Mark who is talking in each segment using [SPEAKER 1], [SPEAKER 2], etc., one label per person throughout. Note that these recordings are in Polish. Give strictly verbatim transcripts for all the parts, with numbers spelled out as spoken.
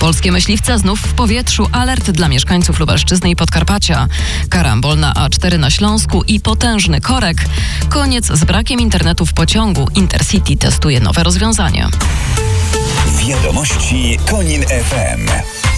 [SPEAKER 1] Polskie myśliwce znów w powietrzu. Alert dla mieszkańców Lubelszczyzny i Podkarpacia. Karambol na A cztery na Śląsku i potężny korek. Koniec z brakiem internetu w pociągu. Intercity testuje nowe rozwiązanie.
[SPEAKER 2] Wiadomości Konin F M.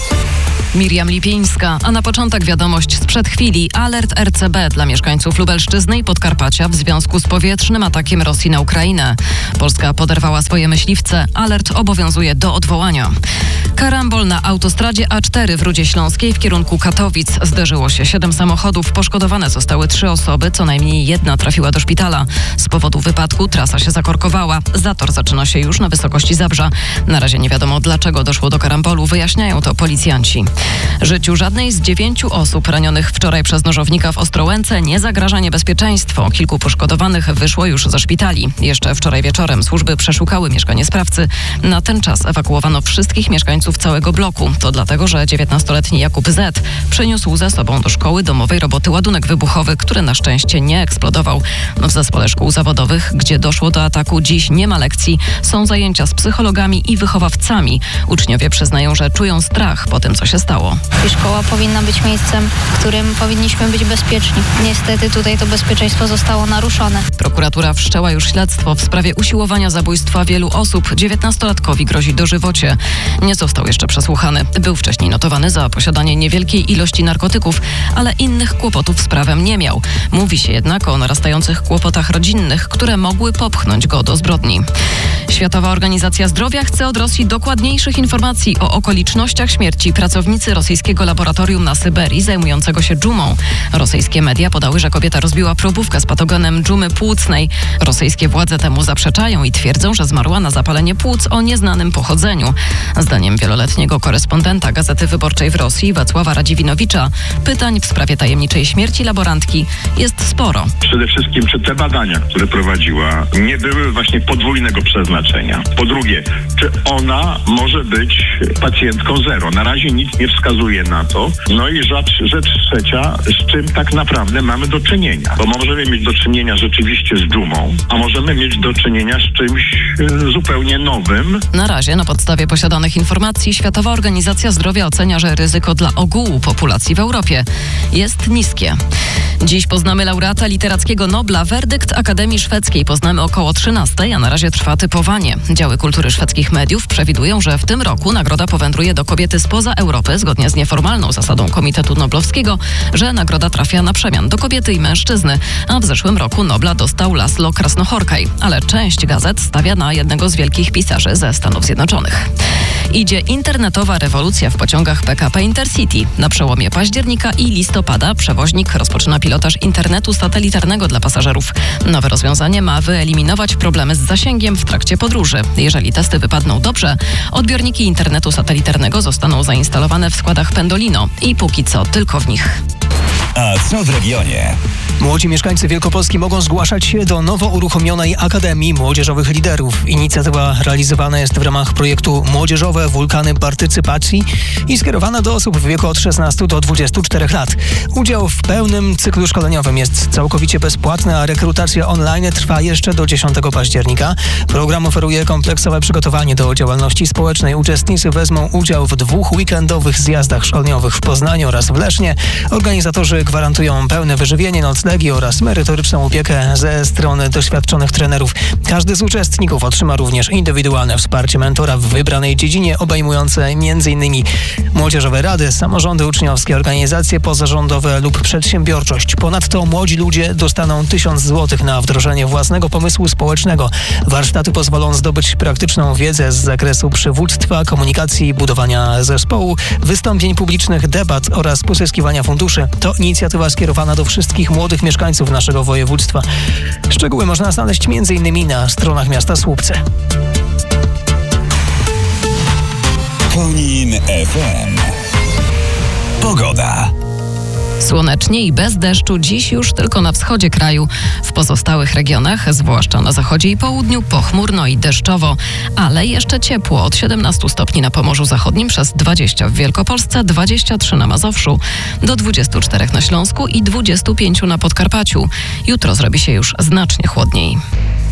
[SPEAKER 1] Miriam Lipińska, a na początek wiadomość sprzed chwili. Alert R C B dla mieszkańców Lubelszczyzny i Podkarpacia w związku z powietrznym atakiem Rosji na Ukrainę. Polska poderwała swoje myśliwce. Alert obowiązuje do odwołania. Karambol na autostradzie A cztery w Rudzie Śląskiej w kierunku Katowic. Zderzyło się siedem samochodów. Poszkodowane zostały trzy osoby, co najmniej jedna trafiła do szpitala. Z powodu wypadku trasa się zakorkowała. Zator zaczyna się już na wysokości Zabrza. Na razie nie wiadomo, dlaczego doszło do karambolu. Wyjaśniają to policjanci. Życiu żadnej z dziewięciu osób ranionych wczoraj przez nożownika w Ostrołęce nie zagraża niebezpieczeństwo. Kilku poszkodowanych wyszło już ze szpitali. Jeszcze wczoraj wieczorem służby przeszukały mieszkanie sprawcy. Na ten czas ewakuowano wszystkich mieszkańców całego bloku. To dlatego, że dziewiętnastoletni Jakub Z. przyniósł ze sobą do szkoły domowej roboty ładunek wybuchowy, który na szczęście nie eksplodował. W zespole szkół zawodowych, gdzie doszło do ataku, dziś nie ma lekcji. Są zajęcia z psychologami i wychowawcami. Uczniowie przyznają, że czują strach po tym, co się stało.
[SPEAKER 3] I szkoła powinna być miejscem, w którym powinniśmy być bezpieczni. Niestety tutaj to bezpieczeństwo zostało naruszone.
[SPEAKER 1] Prokuratura wszczęła już śledztwo w sprawie usiłowania zabójstwa wielu osób. dziewiętnastolatkowi grozi dożywocie. Nie został jeszcze przesłuchany. Był wcześniej notowany za posiadanie niewielkiej ilości narkotyków, ale innych kłopotów z prawem nie miał. Mówi się jednak o narastających kłopotach rodzinnych, które mogły popchnąć go do zbrodni. Światowa Organizacja Zdrowia chce od Rosji dokładniejszych informacji o okolicznościach śmierci pracownicy rosyjskiego laboratorium na Syberii zajmującego się dżumą. Rosyjskie media podały, że kobieta rozbiła probówkę z patogenem dżumy płucnej. Rosyjskie władze temu zaprzeczają i twierdzą, że zmarła na zapalenie płuc o nieznanym pochodzeniu. Zdaniem wieloletniego korespondenta Gazety Wyborczej w Rosji Wacława Radziwinowicza pytań w sprawie tajemniczej śmierci laborantki jest sporo.
[SPEAKER 4] Przede wszystkim, czy te badania, które prowadziła, nie były właśnie podwójnego przeznaczenia? Po drugie, czy ona może być pacjentką zero? Na razie nic nie wskazuje na to. No i rzecz, rzecz trzecia, z czym tak naprawdę mamy do czynienia. Bo możemy mieć do czynienia rzeczywiście z dżumą, a możemy mieć do czynienia z czymś e, zupełnie nowym.
[SPEAKER 1] Na razie na podstawie posiadanych informacji Światowa Organizacja Zdrowia ocenia, że ryzyko dla ogółu populacji w Europie jest niskie. Dziś poznamy laureata literackiego Nobla. Werdykt Akademii Szwedzkiej poznamy około trzynastej, a na razie trwa typowanie. Działy kultury szwedzkich mediów przewidują, że w tym roku nagroda powędruje do kobiety spoza Europy, zgodnie z nieformalną zasadą Komitetu Noblowskiego, że nagroda trafia na przemian do kobiety i mężczyzny, a w zeszłym roku Nobla dostał Laszlo Krasnohorkai, ale część gazet stawia na jednego z wielkich pisarzy ze Stanów Zjednoczonych. Idzie internetowa rewolucja w pociągach P K P Intercity. Na przełomie października i listopada przewoźnik rozpoczyna pilotaż internetu satelitarnego dla pasażerów. Nowe rozwiązanie ma wyeliminować problemy z zasięgiem w trakcie podróży. Jeżeli testy wypadną dobrze, odbiorniki internetu satelitarnego zostaną zainstalowane w składach Pendolino i póki co tylko w nich.
[SPEAKER 2] A co w regionie?
[SPEAKER 5] Młodzi mieszkańcy Wielkopolski mogą zgłaszać się do nowo uruchomionej Akademii Młodzieżowych Liderów. Inicjatywa realizowana jest w ramach projektu Młodzieżowe Wulkany Partycypacji i skierowana do osób w wieku od szesnastu do dwudziestu czterech lat. Udział w pełnym cyklu szkoleniowym jest całkowicie bezpłatny, a rekrutacja online trwa jeszcze do dziesiątego października. Program oferuje kompleksowe przygotowanie do działalności społecznej. Uczestnicy wezmą udział w dwóch weekendowych zjazdach szkoleniowych w Poznaniu oraz w Lesznie. Organizatorzy gwarantują pełne wyżywienie, noclegi oraz merytoryczną opiekę ze strony doświadczonych trenerów. Każdy z uczestników otrzyma również indywidualne wsparcie mentora w wybranej dziedzinie, obejmujące m.in. młodzieżowe rady, samorządy uczniowskie, organizacje pozarządowe lub przedsiębiorczość. Ponadto młodzi ludzie dostaną tysiąc złotych na wdrożenie własnego pomysłu społecznego. Warsztaty pozwolą zdobyć praktyczną wiedzę z zakresu przywództwa, komunikacji, budowania zespołu, wystąpień publicznych, debat oraz pozyskiwania funduszy. To inicjatywa skierowana do wszystkich młodych mieszkańców naszego województwa. Szczegóły można znaleźć m.in. na stronach miasta Słupce.
[SPEAKER 2] Konin F M. Pogoda.
[SPEAKER 1] Słonecznie i bez deszczu dziś już tylko na wschodzie kraju. W pozostałych regionach, zwłaszcza na zachodzie i południu, pochmurno i deszczowo, ale jeszcze ciepło od siedemnastu stopni na Pomorzu Zachodnim przez dwadzieścia w Wielkopolsce, dwadzieścia trzy na Mazowszu, do dwudziestu czterech na Śląsku i dwudziestu pięciu na Podkarpaciu. Jutro zrobi się już znacznie chłodniej.